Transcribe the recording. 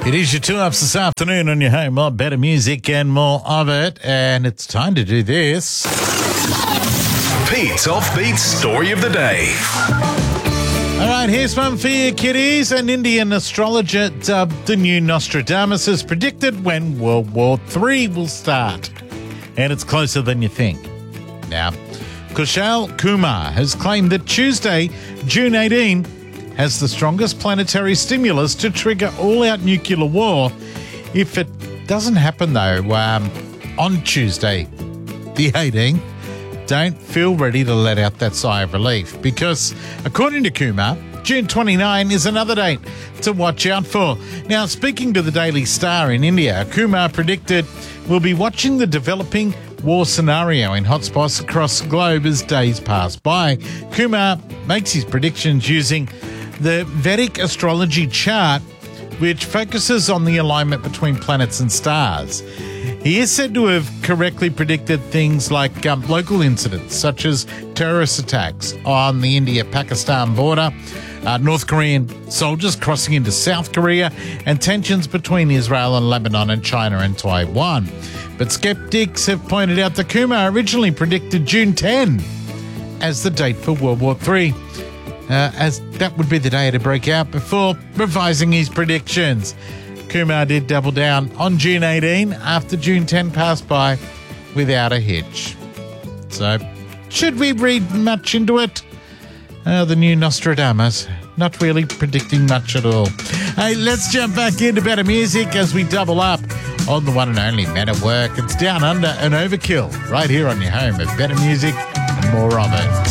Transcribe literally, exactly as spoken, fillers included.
It is your two-ups this afternoon on your home of better music and more of it, and it's time to do this. Pete's Offbeat Story of the Day. All right, here's one for you, kiddies. An Indian astrologer dubbed the new Nostradamus has predicted when World War Three will start, and it's closer than you think. Now, Kushal Kumar has claimed that Tuesday, June eighteenth, has the strongest planetary stimulus to trigger all-out nuclear war. If it doesn't happen, though, um, on Tuesday, the eighteenth, don't feel ready to let out that sigh of relief because, according to Kumar, June twenty-ninth is another date to watch out for. Now, speaking to the Daily Star in India, Kumar predicted we'll be watching the developing war scenario in hotspots across the globe as days pass by. Kumar makes his predictions using the Vedic astrology chart, which focuses on the alignment between planets and stars. He is said to have correctly predicted things like um, local incidents such as terrorist attacks on the India-Pakistan border, uh, North Korean soldiers crossing into South Korea, and tensions between Israel and Lebanon and China and Taiwan. But skeptics have pointed out that Kumar originally predicted June tenth as the date for World War Three. Uh, as that would be the day to break out before revising his predictions. Kumar did double down on June eighteenth after June tenth passed by without a hitch. So, should we read much into it? Uh, the new Nostradamus, not really predicting much at all. Hey, let's jump back into better music as we double up on the one and only Men at Work. It's Down Under and Overkill right here on your home of better music and more of it.